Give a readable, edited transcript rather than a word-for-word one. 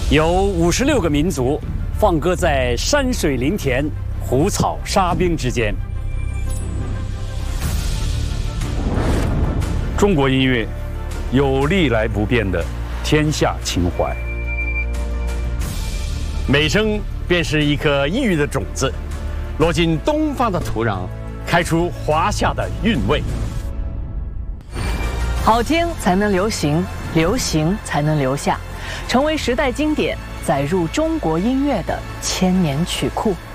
有56个民族放歌在山水林田、湖草沙冰之间。中国音乐有历来不变的天下情怀，美声便是一颗异域的种子，落进东方的土壤，开出华夏的韵味。 好听才能流行，流行才能留下，成为时代经典，载入中国音乐的千年曲库。